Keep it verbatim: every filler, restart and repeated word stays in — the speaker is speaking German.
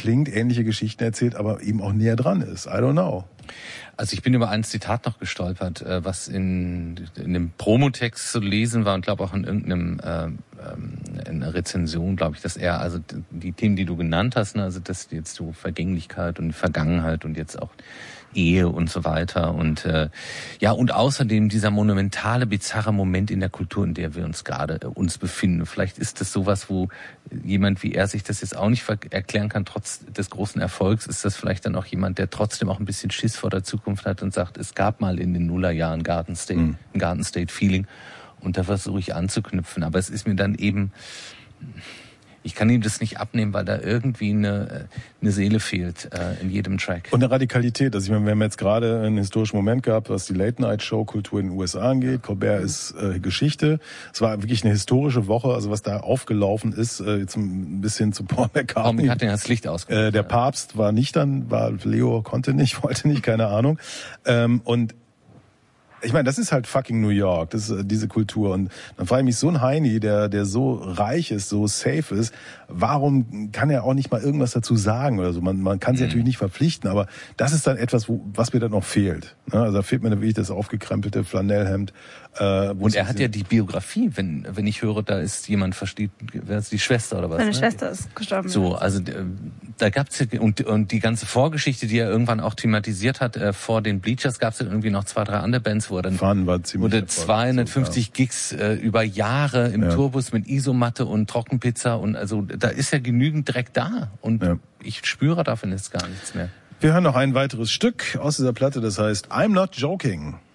klingt, ähnliche Geschichten erzählt, aber eben auch näher dran ist. I don't know. Also ich bin über ein Zitat noch gestolpert, was in, in dem Promotext zu lesen war und glaube auch in irgendeinem äh, in einer Rezension, glaube ich, dass er, also die Themen, die du genannt hast, ne, also dass jetzt so Vergänglichkeit und Vergangenheit und jetzt auch Ehe und so weiter und äh, ja und außerdem dieser monumentale, bizarre Moment in der Kultur, in der wir uns gerade äh, uns befinden. Vielleicht ist das sowas, wo jemand wie er sich das jetzt auch nicht erklären kann, trotz des großen Erfolgs. Ist das vielleicht dann auch jemand, der trotzdem auch ein bisschen Schiss vor der Zukunft hat und sagt, es gab mal in den Nullerjahren Garden State, mhm. ein Garden State Feeling und da versuche ich anzuknüpfen. Aber es ist mir dann eben, ich kann ihm das nicht abnehmen, weil da irgendwie eine, eine Seele fehlt äh, in jedem Track. Und eine Radikalität. Also ich meine, wir haben jetzt gerade einen historischen Moment gehabt, was die Late-Night-Show-Kultur in den U S A angeht. Colbert ist äh, Geschichte. Es war wirklich eine historische Woche, also was da aufgelaufen ist, äh, jetzt ein bisschen zu Paul McCartney. Paul McCartney hat das Licht ausgemacht. Äh, der Papst war nicht dann, war Leo konnte nicht, wollte nicht, keine Ahnung. Ähm, und ich meine, das ist halt fucking New York, das ist diese Kultur. Und dann frage ich mich, so ein Heini, der der so reich ist, so safe ist, warum kann er auch nicht mal irgendwas dazu sagen oder so? Man, man kann sich mhm. natürlich nicht verpflichten, aber das ist dann etwas, wo, was mir dann noch fehlt. Also da fehlt mir wirklich das aufgekrempelte Flanellhemd. Äh, und er hat ja die Biografie, wenn wenn ich höre, da ist jemand, versteht, wer ist die Schwester oder was? Seine ne? Schwester ist gestorben. So, also da gab's ja, und, und die ganze Vorgeschichte, die er irgendwann auch thematisiert hat, äh, vor den Bleachers gab's ja irgendwie noch zwei, drei andere Bands, wo er dann Fun war ziemlich wurde zweihundertfünfzig ja. Gigs äh, über Jahre im ja. Tourbus mit Isomatte und Trockenpizza und also da ist ja genügend Dreck da und ja. ich spüre davon jetzt gar nichts mehr. Wir hören noch ein weiteres Stück aus dieser Platte, das heißt I'm Not Joking.